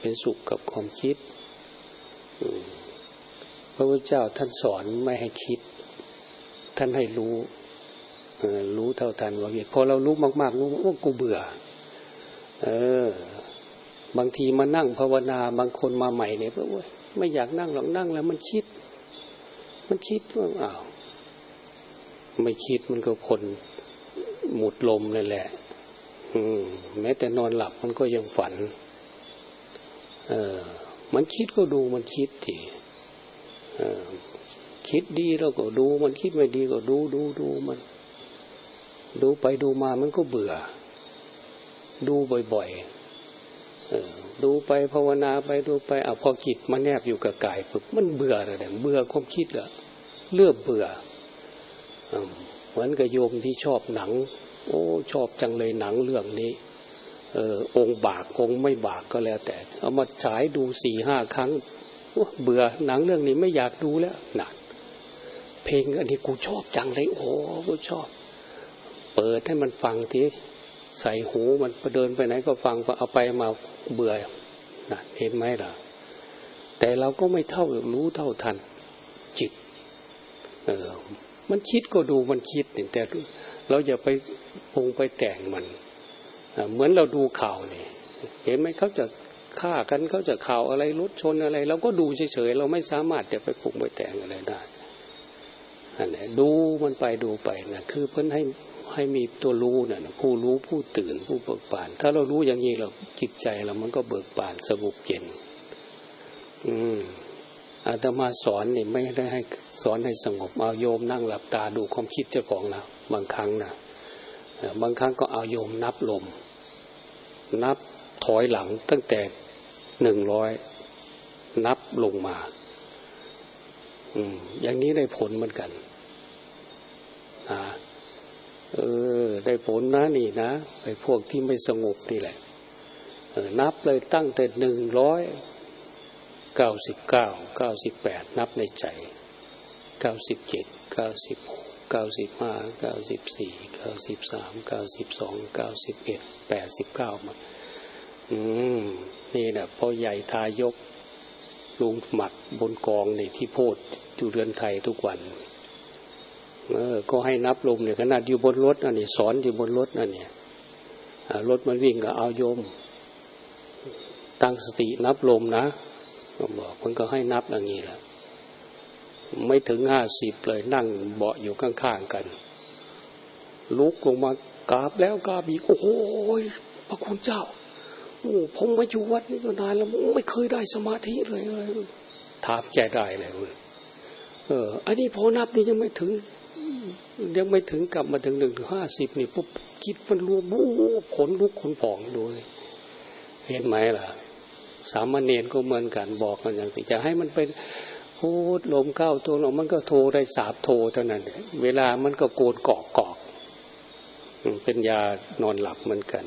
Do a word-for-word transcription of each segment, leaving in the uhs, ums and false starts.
เป็นสุขกับความคิดพระพุทธเจ้าท่านสอนไม่ให้คิดท่านให้รู้รู้เท่าทันว่าเหตุพอเรารู้มากๆรู้โอ้กูเบื่อเออบางทีมานั่งภาวนาบางคนมาใหม่เนี่ยโอ้ยไม่อยากนั่งหรอกนั่งแล้วมันคิดมันคิดว่าอ้าวไม่คิดมันก็คนหมดลมเลยแหละอืมแม้แต่นอนหลับมันก็ยังฝันเออมันคิดก็ดูมันคิดทีเออคิดดีเราก็ดูมันคิดไม่ดีก็ดูดูดูมันดูไปดูมามันก็เบื่อดูบ่อยๆเออดูไปภาวนาไปดูไปอ่ะพอจิตมันแนบอยู่กับกายปุ๊บมันเบื่ออะไรเบื่อความคิดเหรอเลือกเบื่อเหมือนกับโยมที่ชอบหนังโอ้ชอบจังเลยหนังเรื่องนี้เออองค์บากองค์ไม่บากก็แล้วแต่เอามาฉายดูสี่ห้าครั้งเบื่อหนังเรื่องนี้ไม่อยากดูแล้วนั่นเพลงอันนี้กูชอบจังเลยโอ้กูชอบเปิดให้มันฟังทีใส่หูมันเดินไปไหนก็ฟังเอาไปมาเบื่อนั่นเห็นไหมล่ะแต่เราก็ไม่เท่ารู้เท่าทันจิตเออมันคิดก็ดูมันคิดแต่เราอย่าไปปรุงไปแต่งมันเหมือนเราดูข่าวนี่เห็นไหมเขาจะฆ่ากันเขาจะข่าวอะไรรถชนอะไรเราก็ดูเฉยๆเราไม่สามารถจะไปปรุงไปแต่งอะไรได้อันนี้ดูมันไปดูไปนะคือเพิ่นให้ให้มีตัวรู้น่ะผู้รู้ผู้ตื่นผู้เบิกบานถ้าเรารู้อย่างนี้เราจิตใจเรามันก็เบิกบานสงบเย็นอืมอาตมาสอนนี่ไม่ได้ให้สอนให้สงบเอาโยมนั่งหลับตาดูความคิดเจ้าของนะบางครั้งนะบางครั้งก็เอาโยมนับลมนับถอยหลังตั้งแต่หนึ่งร้อยนับลงมาอืมอย่างนี้ได้ผลเหมือนกันอ่าเออได้ผลนะนี่นะไอ้พวกที่ไม่สงบนี่แหละเออนับเลยตั้งแต่หนึ่งร้อยเก้าสิบเก้าเก้าสิบแปดนับในใจเก้าสิบเจ็ดเก้าสิบหกเก้าสิบห้าเก้าสิบสี่เก้าสิบสามเก้าสิบสองเก้าสิบเอ็ดแปดสิบเก้ามาอืมนี่แหละพ่อใหญ่ทายกลุงหมัดบนกองนี่ที่พูดอยู่เรือนไทยทุกวันเออก็ให้นับลมเนี่ยขนาดอยู่บนรถนั่นนี่สอนอยู่บนรถนั่นเนี่ยรถมันวิ่งก็เอาโยมตั้งสตินับลมนะก็บอกมันก็ให้นับอย่างนี้แหละไม่ถึงห้าสิบเลยนั่งเบาะอยู่ข้างๆกันลุกลงมากราบแล้วกราบอีกโอ้โหพระคุณเจ้าโอ้ผมมาอยู่วัดนี้ก็นานแล้วไม่เคยได้สมาธิเลยถามแกได้เลยเอออันนี้พอนับนี่ยังไม่ถึงยังไม่ถึงกลับมาถึงหนึ่งถึงห้าสิบนี่ปุ๊บคิดมันรวมโอ้ขนลุกขนพองด้วยเห็นไหมล่ะสามเณรก็เหมือนกันบอกกันอย่างที่จะให้มันเป็นพูดลมเข้าตัวลมมันก็โทรได้สามโทรเท่านั้นเวลามันก็โกนกอกกอกเป็นยานอนหลับเหมือนกัน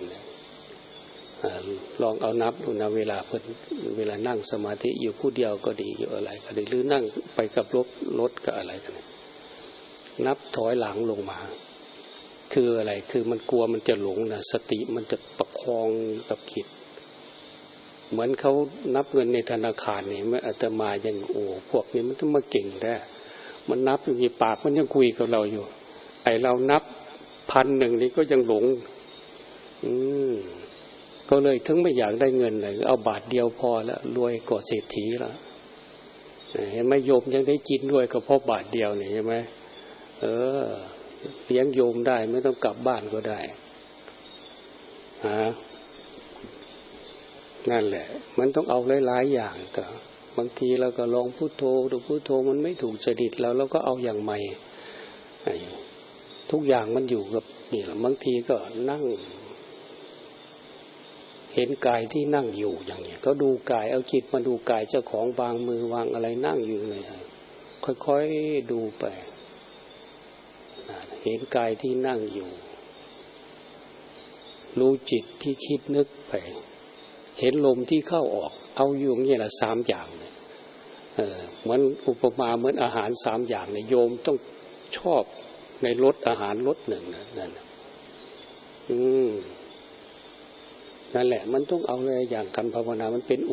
ลองเอานับดูนะเวลาเพิ่นเวลานั่งสมาธิอยู่ผู้เดียวก็ดีอยู่อะไรก็ดีหรือนั่งไปกับรถรถก็อะไรกันนับถอยหลังลงมาคืออะไรคือมันกลัวมันจะหลงนะสติมันจะประคองกับจิตเหมือนเขานับเงินในธนาคารนี่เมื่ออาตมายังโอ้พวกนี้มันต้องมาเก่งแท้มันนับอยู่ที่ปากมันยังคุยกับเราอยู่ไอเรานับพันหนึ่งนี่ก็ยังหลงอืมก็เลยถึงไม่อยากได้เงินเลยเอาบาทเดียวพอแล้วรวยกว่าเศรษฐีแล้วเห็นไหมโยมยังได้กินด้วยก็เพราะบาทเดียวนี่ใช่ไหมเออเลี้ยงโยมได้ไม่ต้องกลับบ้านก็ได้ฮะนั่นแหละมันต้องเอาหลายๆอย่างก็บางทีเราก็ลองพุทโธดูพุทโธมันไม่ถูกจริตแล้วเราก็เอาอย่างใหม่ทุกอย่างมันอยู่กับนี่แหละบางทีก็นั่งเห็นกายที่นั่งอยู่อย่างเงี้ยก็ดูกายเอาจิตมาดูกายเจ้าของวางมือวางอะไรนั่งอยู่เลยค่อยๆดูไปเห็นกายที่นั่งอยู่รู้จิตที่คิดนึกไปเห็นลมที่เข้าออกเอาอยู่อย่างนี้ละสามอย่างเนี่ยเออเหมือนอุปมาเหมือนอาหารสามอย่างเนี่ยโยมต้องชอบในรสอาหารรสหนึ่งนะนั่นอืมนั่นแหละมันต้องเอาเลยอย่างการภาวนามันเป็น